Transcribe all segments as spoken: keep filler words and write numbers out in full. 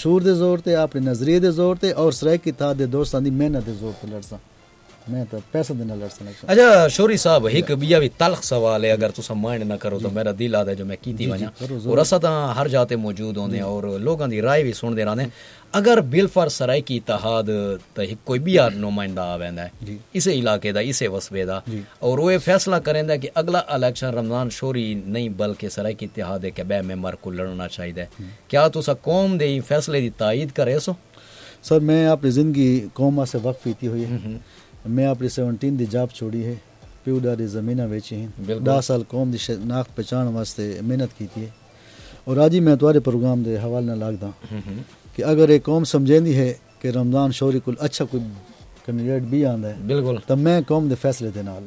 شعور دے زور تے اپنے نظریے دے زور تے اور سرائکی اتحاد دے دوستاں دی محنت دے زور تے لڑساں میں تو پیسہ دینا لڑ سکتا. اچھا شوری صاحب ایک بیا بھی تلخ سوال ہے اگر تسا مائنڈ نہ کرو تو میرا دل آتا ہے جو میں کیتی ونجا اور اسا تا ہر جاتے موجود ہوندے اور لوگاں دی رائے بھی سن دے رہندے اگر بالفر سرائکی اتحاد تے کوئی بیا نمائندہ آویندا ہے اسے علاقے دا اسے وصبے دا اور وہ فیصلہ کریندا کہ اگلا الیکشن رمضان شوری نہیں بلکہ سرائکی اتحاد کے بے ممبر کو لڑنا چاہیے کیا تسا قوم دے فیصلے دی تائید کرے سو؟ سر میں اپنی زندگی قوم سے وقف کیتی ہوئی ہے. میں اپنی سیونٹین دی جاب چھوڑی ہے پیو ڈاری زمینہ ویچی ہیں دہ سال قوم دی شناخت پہچان واسطے محنت کیتی ہے اور آج ہی میں تمہارے پروگرام دے حوالے نہ لاگ دا کہ اگر ایک قوم سمجھیندی ہے کہ رمضان شوری کو اچھا کوئی کینڈیڈیٹ بھی آندا ہے بالکل تو میں قوم دے فیصلے دینا والا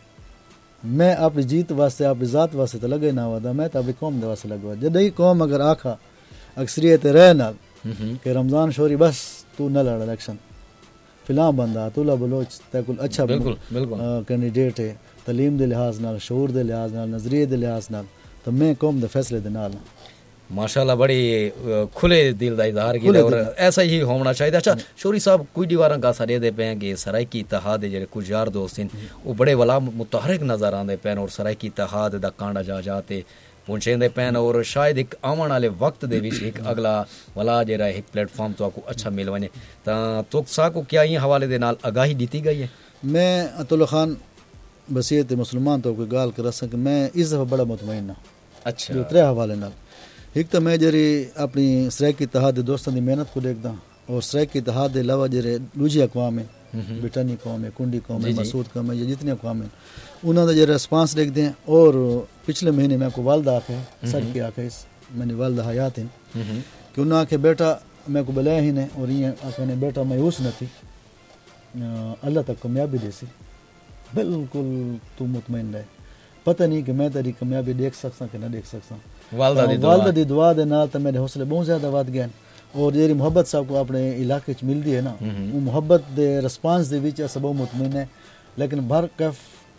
میں اپنی جیت واسطے اپنی ذات واسطے تو لگے نہ ودا میں تو اپنی قوم دے واسطے لگوا جدی قوم اگر آکھا اکثریت رہ نہ کہ رمضان شوری بس تو نہ لڑ الیکشن فلاں بندہ طلع بلوچ تے کل اچھا کینڈیڈیٹ ہے تعلیم دے لحاظ نال شعور دے لحاظ نال نظریے دے لحاظ نال تو میں قوم دے فیصلے دے نال ماشاءاللہ بڑی کھلے دل دا اظہار کیتا اور ایسا ہی ہونا چاہیے. اچھا شوری صاحب کوئی دیواراں کا سارے دے پے کہ سرائکی اتحاد دے جڑے کچھ یار دوست ہیں وہ بڑے ولا متحرک نظر آندے پے اور سرائکی اتحاد دا کانڈا جا جاتے پہنچے پین اور شاید ایک آمن والے وقت دے وچ ایک اگلا ولا جڑا ایک پلیٹ فارم تو کو اچھا مل ونے تا تو سا کو کیا یہ حوالے دے نال آگاہی دیتی گئی ہے؟ میں عطا خان بصیرت مسلمان تو کوئی گال کر سکا میں اس دفعہ بڑا مطمئن ہوں. اچھا جو ترے حوالے نال ایک تو میں جری اپنی سرائکی اتحاد دے دوستاں دی محنت کو دیکھدا اور سرائکی اتحاد دے علاوہ جڑے دوجی اقوام ہیں بٹانی قوم ہے کنڈی قوم ہے مسعود قوم ہے یہ جتنے اقوام ہیں انہوں نے جو ریسپانس لکھ دیں اور پچھلے مہینے میں کو والدہ آکھے سر کی آکھے میں نے والدہ حیات ہیں کہ انہوں نے آکھے بیٹا میں کو بلایا ہی نے اور یہ آکھے نے بیٹا مایوس نہ تھی اللہ تک کامیابی دے سی بالکل تو مطمئن رہے پتہ نہیں کہ میں تیری کامیابی دیکھ سکتا کہ نہ دیکھ سکتا والدہ دی دعا والدہ دی دعا دے نال تو میرے حوصلے بہت زیادہ ود گئے اور جیری محبت صاحب کو اپنے علاقے چ ملتی ہے نا وہ محبت دے رسپانس دے وچ سب مطمئن ہے لیکن بھر کف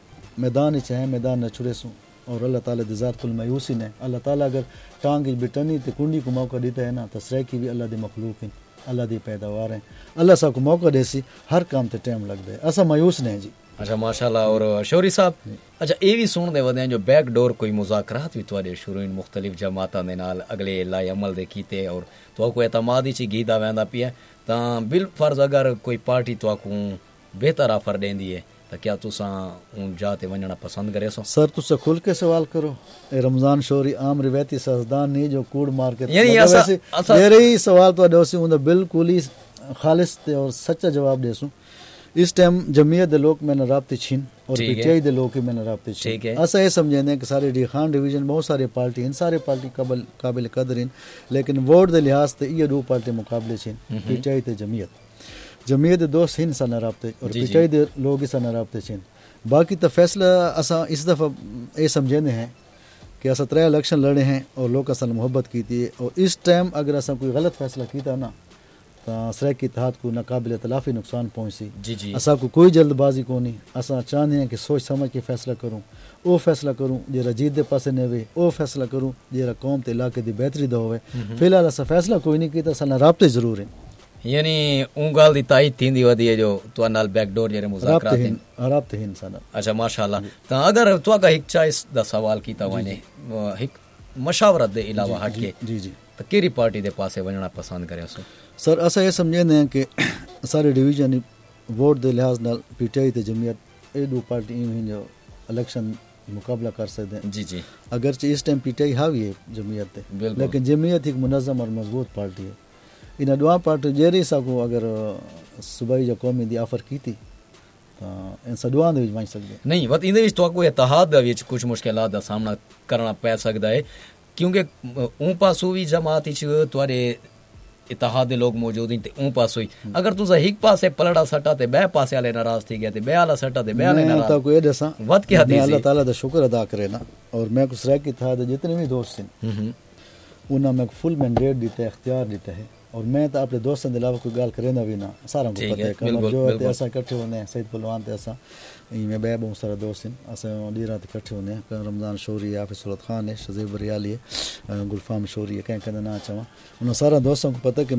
میدان چ ہے میدان نہ چھڑے سوں اور اللہ تعالی دی ذات المایوسی نے اللہ تعالی اگر ٹانگ بٹنی تے کنڈی کو موقع دیتا ہے نا تو سرائکی بھی اللہ دی مخلوق ہیں اللہ دی پیداوار ہیں اللہ صاحب کو موقع دے سی ہر کام تے ٹائم لگدا ہے ایسا مایوس نہیں جی. اچھا ماشاءاللہ. اور شوری صاحب اچھا یہ بھی سن دے ودے جو بیک ڈور کوئی مذاکرات بھی تواڈے شروع مختلف جماعتاں دے نال اگلے لائے عمل دے کیتے اور تو کو اعتماد ہی چ گیدا ویندا پیا تاں بال فرض اگر کوئی پارٹی تو کو بہتر آفر دیندی ہے تو کیا تساں اون جاتے ونجنا پسند کرے سو؟ سر تسا کھل کے سوال کرو اے رمضان شوری عام روایتی سازدان نہیں جو کوڑ مار کے یعنی ایسا میرے ہی سوال تو دوسی اون بالکل ہی خالص تے اور سچا جواب دے سوں. اس ٹائم جمعیت دے لوگ میں نے رابطے چھین اور پی ٹی آئی دے لوگ میں نے رابطے چھین ایسا یہ سمجھیں کہ سارے ڈی خان ڈویژن بہت سارے پارٹی ہیں سارے پارٹی قابل قابل قدر ہیں لیکن ووٹ دے لحاظ تے یہ دو پارٹی مقابلے چھین پی ٹی آئی تے جمعیت جمعیت دے دوست ہیں سن رابطے اور پی ٹی آئی دے لوگ سن رابطے چھین باقی تو فیصلہ اسا اس دفعہ یہ سمجھیں ہیں کہ اسا ترے الیکشن لڑے ہیں اور لوگ اصل محبت کیتی ہے اور اس ٹائم اگر اسا کوئی غلط فیصلہ کیتا نا تو سرائکی اتحاد کو ناقابل تلافی نقصان پہنچی جی جی اسا کو کوئی جلد بازی کو نہیں اسا چاہتے ہیں کہ سوچ سمجھ کے فیصلہ کروں او فیصلہ کروں جیرا جیت دے پاسے نہ وے او فیصلہ کروں جیرا قوم تے علاقے دی بہتری دا ہوئے فی الحال اسا فیصلہ کوئی نہیں کیتا اسا رابطے ضرور ہیں یعنی اون گال دی تائید تھیندی ودی ہے جو تو نال بیک ڈور جڑے مذاکرات ہیں رابطے ہیں انسان. اچھا ماشاءاللہ. تا اگر تو کا ایک چوائس دا سوال کیتا ونے ایک مشاورت دے علاوہ ہٹ کے جی جی تو کیری پارٹی دے پاسے ونجنا پسند کرے سو؟ سر ایسا یہ سمجھیں ہیں کہ سارے ڈویژن ووٹ دے لحاظ نال پی ٹی آئی تے جمعیت یہ دو پارٹی ہیں جو الیکشن مقابلہ کر سکتے ہیں جی جی اگرچہ اس ٹائم پی ٹی آئی حاوی ہے جمعیت تے لیکن جمعیت ایک منظم اور مضبوط پارٹی ہے. ان دعا پارٹی جیری سا کو اگر صوبائی جو قومی دی آفر کی تھی تو ان سدوان دے وچ مان سکدے نہیں وت ان دے وچ تو کوئی اتحاد دے وچ کچھ مشکلات دا سامنا کرنا پے سکدا ہے کیونکہ اون پاسو بھی جماعت وچ تواڈے اتحاد دے لوگ موجود ہیں تے اون پاس ہوئی اگر تسا ایک پاسے پلڑا سٹا تے بے پاسے والے ناراض تھی گئے تے بے والا سٹا تے بے والے ناراض تو کوئی دساں وت کی حدیث اللہ تعالی دا شکر ادا کرے نا اور میں کو سرائکی اتحاد جتنے بھی دوست ہیں انہاں میں فل مینڈیٹ دیتا ہے اختیار دیتا ہے اور میں تو اپنے دوستوں کے علاوہ کوئی گال کرے نہ بھی نہ سارا کو پتہ ہے کہ جو تے ایسا اکٹھے ہونے ہیں سید پلوان تے ایسا میں بے بہت سارا دوست ہیں اسا ڈیرا تے اکٹھے ہونے ہیں رمضان شوری حافظ صورت خان ہے شذیب بریالی ہے گلفام شوری ہے کہیں کہیں نہ چاہواں انہوں سارا دوستوں کو پتہ کہ